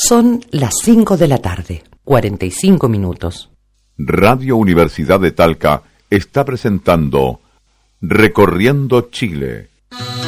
Son las 5 de la tarde, 45 minutos. Radio Universidad de Talca está presentando Recorriendo Chile.